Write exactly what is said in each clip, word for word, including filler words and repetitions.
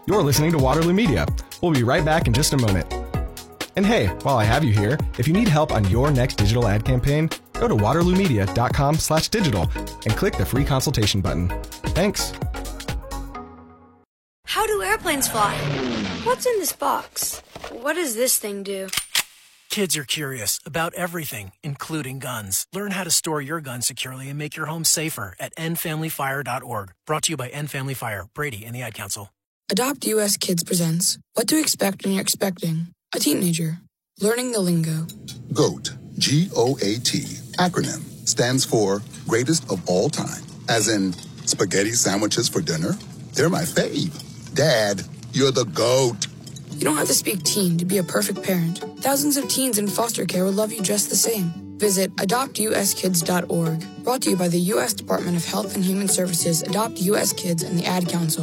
You're listening to Waterloo Media. We'll be right back in just a moment. And hey, while I have you here, if you need help on your next digital ad campaign, go to waterloomedia.com slash digital and click the free consultation button. Thanks. How do airplanes fly? What's in this box? What does this thing do? Kids are curious about everything, including guns. Learn how to store your gun securely and make your home safer at end family fire dot org. Brought to you by End Family Fire, Brady, and the Ad Council. Adopt U S Kids presents What to Expect When You're Expecting a Teenager. Learning the lingo. GOAT, G O A T, acronym, stands for Greatest of All Time. As in, spaghetti sandwiches for dinner? They're my fave. Dad, you're the GOAT. You don't have to speak teen to be a perfect parent. Thousands of teens in foster care will love you just the same. Visit adopt u s kids dot org. Brought to you by the U S Department of Health and Human Services, Adopt U S Kids, and the Ad Council.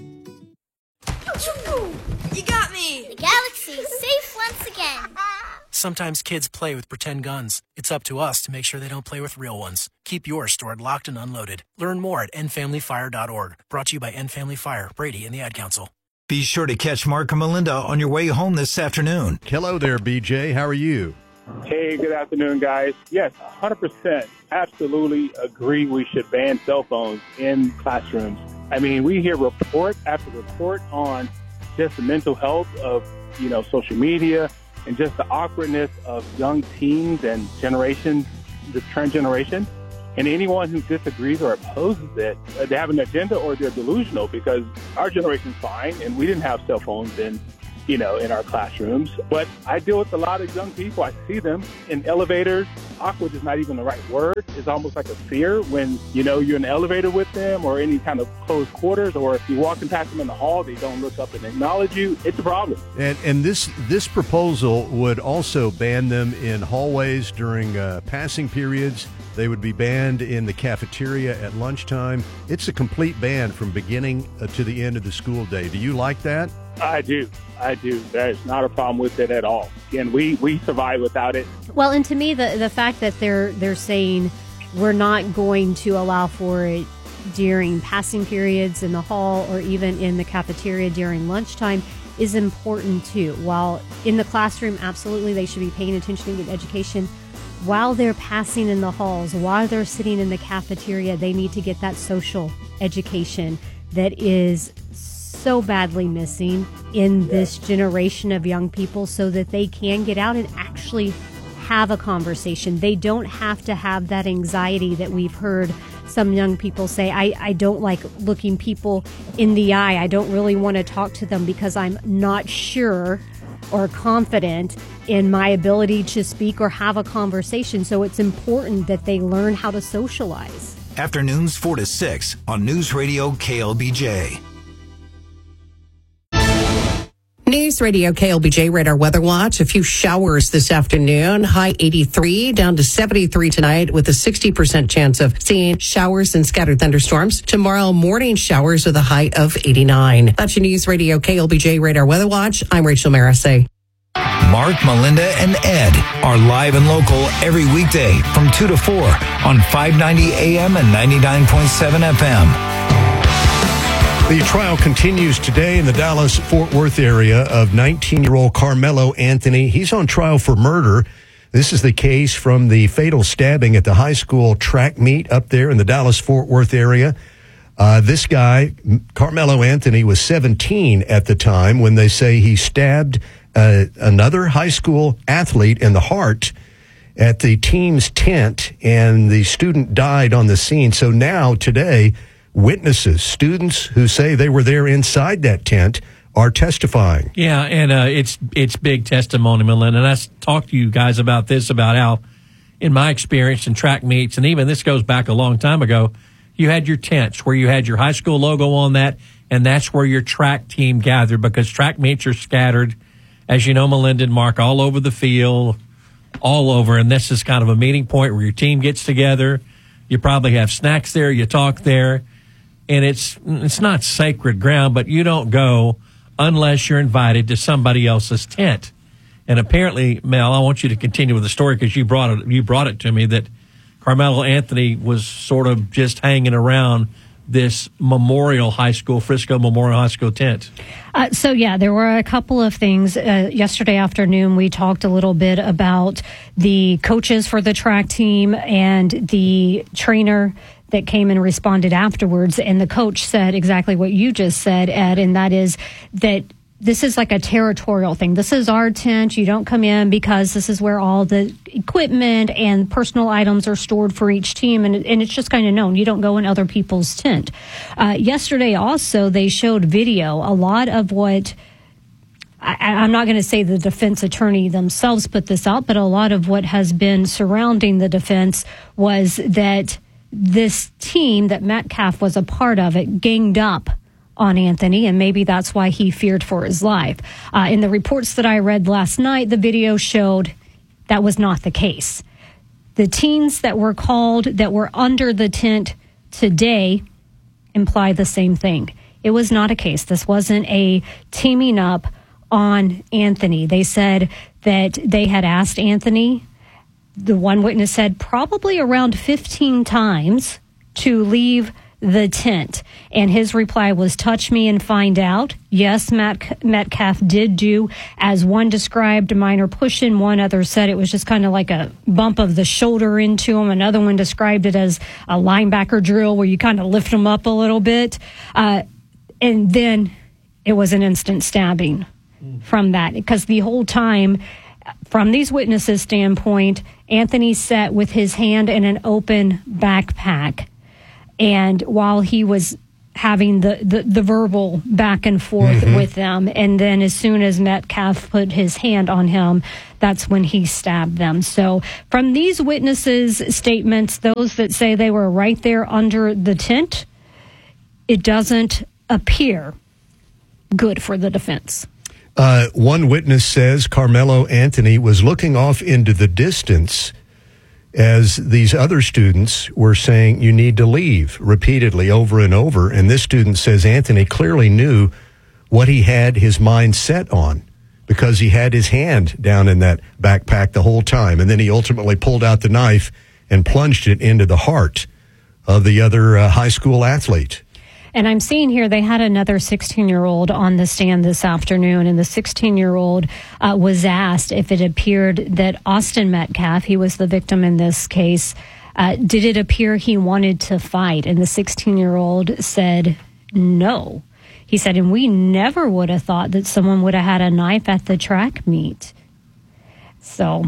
You got me! The galaxy is safe once again. Sometimes kids play with pretend guns. It's up to us to make sure they don't play with real ones. Keep yours stored locked and unloaded. Learn more at end family fire dot org. Brought to you by End Family Fire, Brady, and the Ad Council. Be sure to catch Mark and Melinda on your way home this afternoon. Hello there, B J. How are you? Hey, good afternoon, guys. Yes, one hundred percent. Absolutely agree we should ban cell phones in classrooms. I mean, we hear report after report on just the mental health of, you know, social media and just the awkwardness of young teens and generations, the trend generation. And anyone who disagrees or opposes it, uh, they have an agenda or they're delusional, because our generation's fine and we didn't have cell phones in, you know, in our classrooms. But I deal with a lot of young people. I see them in elevators. Awkward is not even the right word. It's almost like a fear when, you know, you're in an elevator with them or any kind of closed quarters, or if you're walking past them in the hall, they don't look up and acknowledge you. It's a problem. And and this this proposal would also ban them in hallways during uh, passing periods. They would be banned in the cafeteria at lunchtime. It's a complete ban from beginning uh, to the end of the school day. Do you like that? I do. I do. There's not a problem with it at all. Again, we, we survive without it. Well, and to me, the the fact that they're they're saying we're not going to allow for it during passing periods in the hall or even in the cafeteria during lunchtime is important too. While in the classroom, absolutely, they should be paying attention to get education. While they're passing in the halls, while they're sitting in the cafeteria, they need to get that social education that is so badly missing in this generation of young people, so that they can get out and actually have a conversation. They don't have to have that anxiety that we've heard some young people say. I, I don't like looking people in the eye. I don't really want to talk to them because I'm not sure or confident in my ability to speak or have a conversation. So it's important that they learn how to socialize. Afternoons four to six on News Radio K L B J. News Radio K L B J radar weather watch. A few showers this afternoon. High eighty-three, down to seventy-three tonight, with a sixty percent chance of seeing showers and scattered thunderstorms. Tomorrow morning showers with a high of eighty-nine. That's your News Radio K L B J radar weather watch. I'm Rachel Marisay. Mark, Melinda, and Ed are live and local every weekday from two to four on five ninety A M and ninety-nine point seven F M. The trial continues today in the Dallas-Fort Worth area of nineteen-year-old Carmelo Anthony. He's on trial for murder. This is the case from the fatal stabbing at the high school track meet up there in the Dallas-Fort Worth area. Uh, this guy, Carmelo Anthony, was seventeen at the time when they say he stabbed uh, another high school athlete in the heart at the team's tent, and the student died on the scene. So now, today, witnesses, students who say they were there inside that tent, are testifying. Yeah, and uh, it's it's big testimony, Melinda. And I talked to you guys about this, about how, in my experience in track meets, and even this goes back a long time ago, you had your tents where you had your high school logo on that, and that's where your track team gathered, because track meets are scattered, as you know, Melinda and Mark, all over the field, all over, and this is kind of a meeting point where your team gets together. You probably have snacks there, you talk there, and it's it's not sacred ground, but you don't go unless you're invited to somebody else's tent. And apparently, Mel, I want you to continue with the story because you brought it you brought it to me that Carmelo Anthony was sort of just hanging around this Memorial High School, Frisco Memorial High School tent? Uh, so, yeah, there were a couple of things. Uh, yesterday afternoon, we talked a little bit about the coaches for the track team and the trainer that came and responded afterwards. And the coach said exactly what you just said, Ed, and that is that this is like a territorial thing. This is our tent. You don't come in because this is where all the equipment and personal items are stored for each team. And, and it's just kind of known. You don't go in other people's tent. Uh, yesterday also, they showed video. A lot of what, I, I'm not going to say the defense attorney themselves put this out, but a lot of what has been surrounding the defense was that this team that Metcalf was a part of, it ganged up on Anthony, and maybe that's why he feared for his life. Uh, in the reports that I read last night, the video showed that was not the case. The teens that were called that were under the tent today imply the same thing. It was not a case. This wasn't a teaming up on Anthony. They said that they had asked Anthony, the one witness said, probably around fifteen times to leave the tent. And his reply was, touch me and find out. Yes, Matt Metcalf did do, as one described, minor push-in. One other said it was just kind of like a bump of the shoulder into him. Another one described it as a linebacker drill where you kind of lift him up a little bit. Uh, and then it was an instant stabbing mm. from that. Because the whole time, from these witnesses' standpoint, Anthony sat with his hand in an open backpack. And while he was having the, the, the verbal back and forth mm-hmm. with them, and then as soon as Metcalf put his hand on him, that's when he stabbed them. So from these witnesses' statements, those that say they were right there under the tent, it doesn't appear good for the defense. Uh, one witness says Carmelo Anthony was looking off into the distance as these other students were saying, you need to leave, repeatedly over and over. And this student says Anthony clearly knew what he had his mind set on because he had his hand down in that backpack the whole time. And then he ultimately pulled out the knife and plunged it into the heart of the other uh, high school athlete. And I'm seeing here they had another sixteen-year-old on the stand this afternoon, and the sixteen-year-old uh, was asked if it appeared that Austin Metcalf, he was the victim in this case, uh, did it appear he wanted to fight? And the sixteen-year-old said no. He said, and we never would have thought that someone would have had a knife at the track meet. So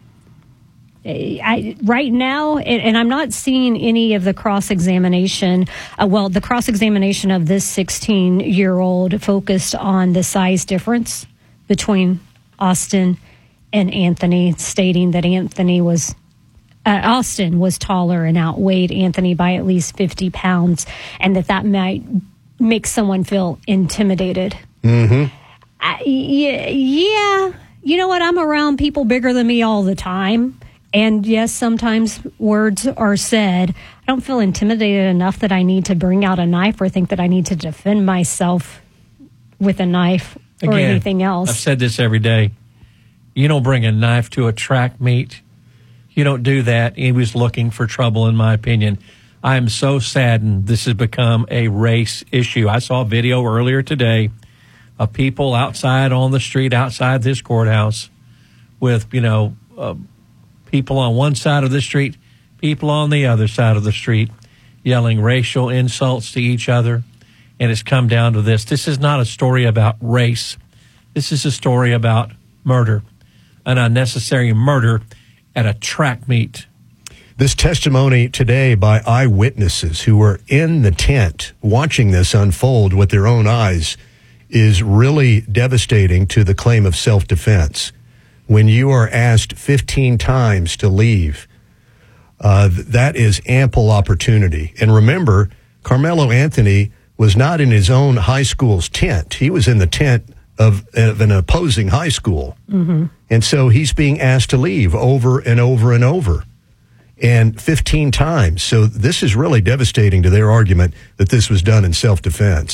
I, right now, and I'm not seeing any of the cross-examination. Uh, well, the cross-examination of this sixteen-year-old focused on the size difference between Austin and Anthony, stating that Anthony was, uh, Austin was taller and outweighed Anthony by at least fifty pounds, and that that might make someone feel intimidated. Mm-hmm. Uh, yeah, yeah, you know what? I'm around people bigger than me all the time. And yes, sometimes words are said. I don't feel intimidated enough that I need to bring out a knife or think that I need to defend myself with a knife or Again, anything else. I've said this every day. You don't bring a knife to a track meet. You don't do that. He was looking for trouble, in my opinion. I am so saddened this has become a race issue. I saw a video earlier today of people outside on the street, outside this courthouse, with, you know, uh, people on one side of the street, people on the other side of the street, yelling racial insults to each other. And it's come down to this. This is not a story about race. This is a story about murder, an unnecessary murder at a track meet. This testimony today by eyewitnesses who were in the tent watching this unfold with their own eyes is really devastating to the claim of self-defense. When you are asked fifteen times to leave, uh, that is ample opportunity. And remember, Carmelo Anthony was not in his own high school's tent. He was in the tent of, of an opposing high school. Mm-hmm. And so he's being asked to leave over and over and over, and fifteen times. So this is really devastating to their argument that this was done in self-defense.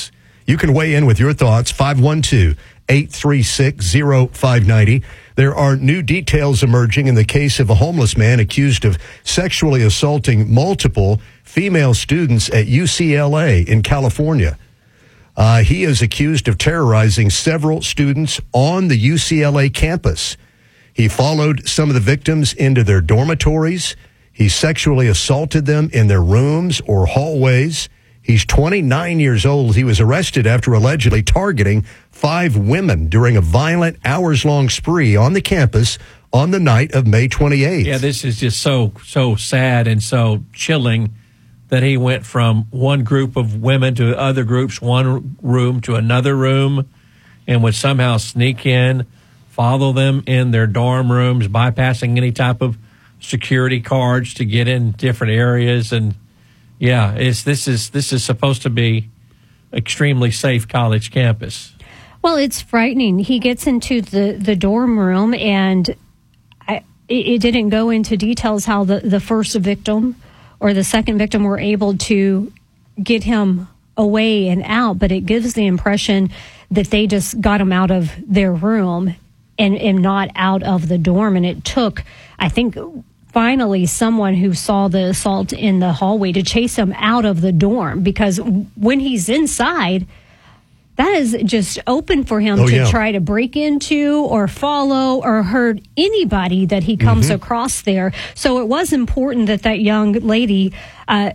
You can weigh in with your thoughts, five one two, eight three six, zero five nine zero. There are new details emerging in the case of a homeless man accused of sexually assaulting multiple female students at U C L A in California. Uh, he is accused of terrorizing several students on the U C L A campus. He followed some of the victims into their dormitories. He sexually assaulted them in their rooms or hallways. He's twenty-nine years old. He was arrested after allegedly targeting five women during a violent hours-long spree on the campus on the night of May twenty-eighth. Yeah, this is just so, so sad and so chilling that he went from one group of women to other groups, one room to another room, and would somehow sneak in, follow them in their dorm rooms, bypassing any type of security cards to get in different areas. And yeah, it's this is this is supposed to be extremely safe college campus. Well, it's frightening. He gets into the, the dorm room, and I, it, it didn't go into details how the, the first victim or the second victim were able to get him away and out, but it gives the impression that they just got him out of their room and, and not out of the dorm. And it took, I think, finally someone who saw the assault in the hallway to chase him out of the dorm, because when he's inside, that is just open for him oh, to yeah. try to break into or follow or hurt anybody that he comes mm-hmm. across there. So it was important that that young lady uh,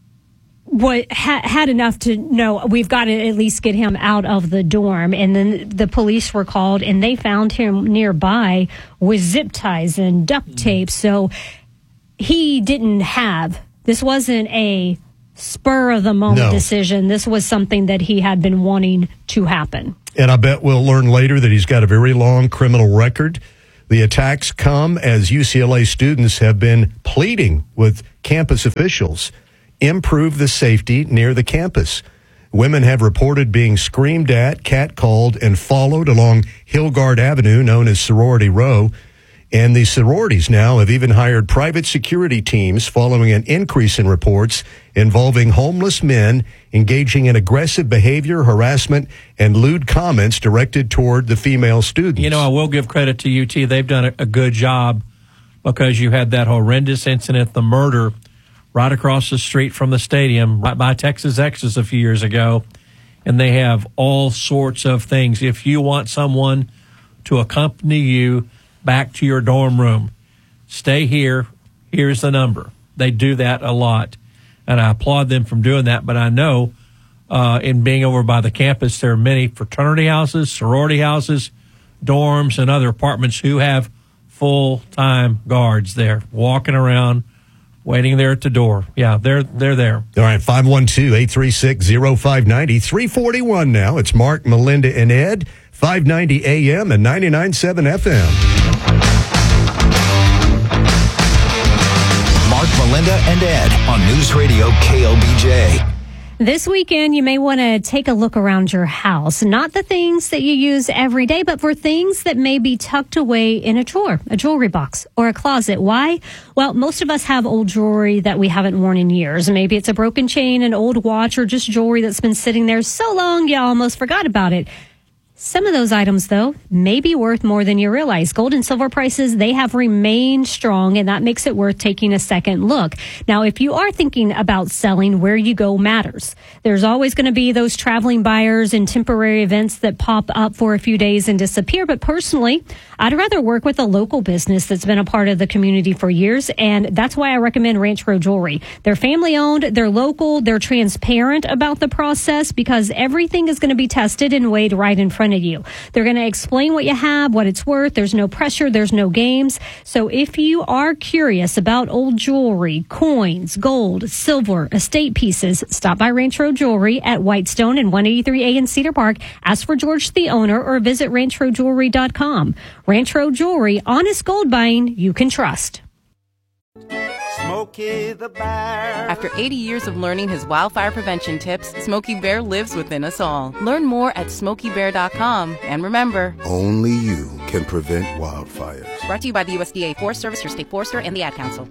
what ha- had enough to know we've got to at least get him out of the dorm. And then the police were called, and they found him nearby with zip ties and duct tape. So he didn't have, this wasn't a spur of the moment no. decision. This was something that he had been wanting to happen. And I bet we'll learn later that he's got a very long criminal record. The attacks come as U C L A students have been pleading with campus officials, improve the safety near the campus. Women have reported being screamed at, catcalled, and followed along Hillgard Avenue, known as Sorority Row. And the sororities now have even hired private security teams following an increase in reports involving homeless men engaging in aggressive behavior, harassment, and lewd comments directed toward the female students. You know, I will give credit to U T. They've done a, a good job, because you had that horrendous incident, the murder, right across the street from the stadium, right by Texas Exes a few years ago. And they have all sorts of things. If you want someone to accompany you back to your dorm room, stay here, here's the number. They do that a lot, and I applaud them from doing that. But I know uh, in being over by the campus, there are many fraternity houses, sorority houses, dorms, and other apartments who have full-time guards there walking around, waiting there at the door. Yeah, they're they're there. All right, five one two, eight three six, zero five nine zero, three forty-one now. It's Mark, Melinda, and Ed, five ninety A M and ninety-nine point seven F M. Mark, Melinda, and Ed on News Radio K L B J. This weekend, you may want to take a look around your house. Not the things that you use every day, but for things that may be tucked away in a drawer, a jewelry box, or a closet. Why? Well, most of us have old jewelry that we haven't worn in years. Maybe it's a broken chain, an old watch, or just jewelry that's been sitting there so long you almost forgot about it. Some of those items, though, may be worth more than you realize. Gold and silver prices, they have remained strong, and that makes it worth taking a second look. Now, if you are thinking about selling, where you go matters. There's always going to be those traveling buyers and temporary events that pop up for a few days and disappear. But personally, I'd rather work with a local business that's been a part of the community for years, and that's why I recommend Ranch Road Jewelry. They're family-owned, they're local, they're transparent about the process, because everything is going to be tested and weighed right in front of you. They're going to explain what you have, what it's worth. There's no pressure. There's no games. So if you are curious about old jewelry, coins, gold, silver, estate pieces, stop by Ranch Road Jewelry at Whitestone and one eighty-three A in Cedar Park. Ask for George, the owner, or visit ranch road jewelry dot com. Ranch Road Jewelry, honest gold buying you can trust. Smokey the Bear. After eighty years of learning his wildfire prevention tips, Smokey Bear lives within us all. Learn more at smokey bear dot com. And remember, only you can prevent wildfires. Brought to you by the U S D A Forest Service, your state forester, and the Ad Council.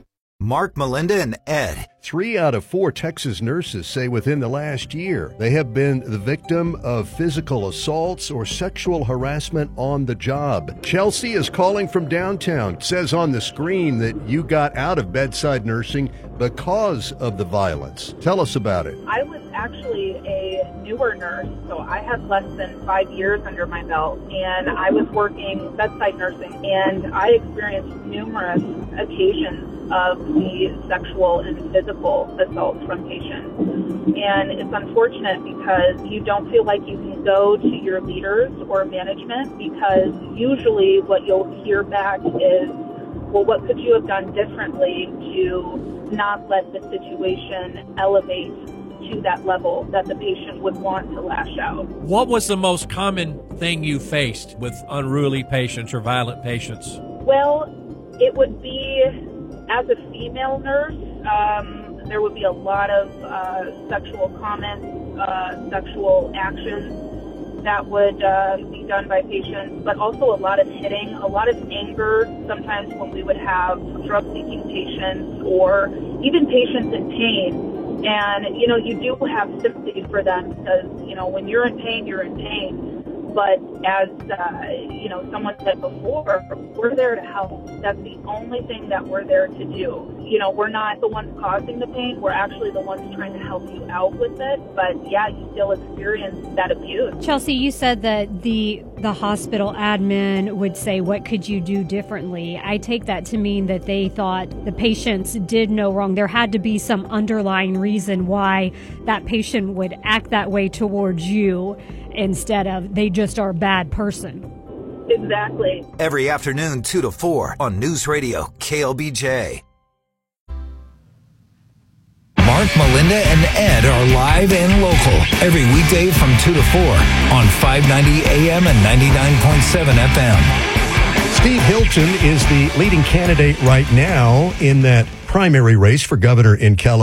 Mark, Melinda, and Ed. Three out of four Texas nurses say within the last year they have been the victim of physical assaults or sexual harassment on the job. Chelsea is calling from downtown. It says on the screen that you got out of bedside nursing because of the violence. Tell us about it. I was actually a newer nurse, so I had less than five years under my belt, and I was working bedside nursing, and I experienced numerous occasions of the sexual and physical assaults from patients. And it's unfortunate because you don't feel like you can go to your leaders or management, because usually what you'll hear back is, well, what could you have done differently to not let the situation elevate to that level that the patient would want to lash out? What was the most common thing you faced with unruly patients or violent patients? Well, it would be, as a female nurse, um, there would be a lot of uh, sexual comments, uh, sexual actions that would uh, be done by patients, but also a lot of hitting, a lot of anger, sometimes when we would have drug-seeking patients or even patients in pain. And, you know, you do have sympathy for them because, you know, when you're in pain, you're in pain. But as, uh, you know, someone said before, we're there to help. That's the only thing that we're there to do. You know, we're not the ones causing the pain. We're actually the ones trying to help you out with it. But, yeah, you still experience that abuse. Chelsea, you said that the the hospital admin would say, what could you do differently? I take that to mean that they thought the patients did no wrong. There had to be some underlying reason why that patient would act that way towards you, instead of they just are a bad person. Exactly. Every afternoon, two to four on News Radio K L B J. Mark, Melinda, and Ed are live and local every weekday from two to four on five ninety A M and ninety-nine point seven F M. Steve Hilton is the leading candidate right now in that primary race for governor in California.